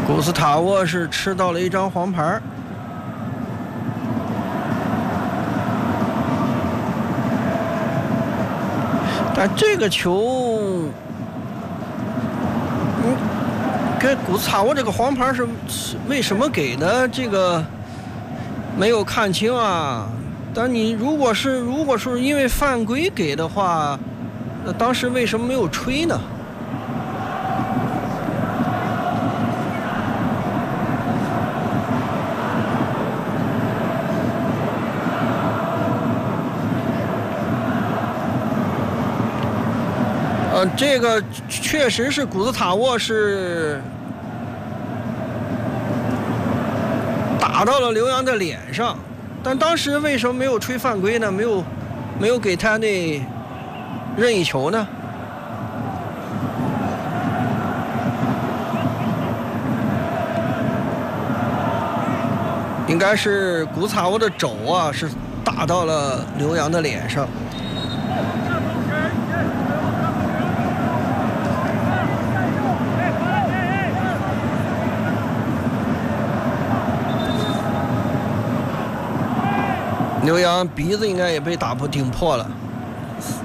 古斯塔沃是吃到了一张黄牌。但这个球，给古斯塔沃这个黄牌是为什么给的？这个没有看清啊。但你如果是因为犯规给的话，那当时为什么没有吹呢？这个确实是古斯塔沃是打到了刘洋的脸上，但当时为什么没有吹犯规呢？没有给他那任意球呢？应该是古斯塔沃的肘啊，是打到了刘洋的脸上。刘洋鼻子应该也被顶破了。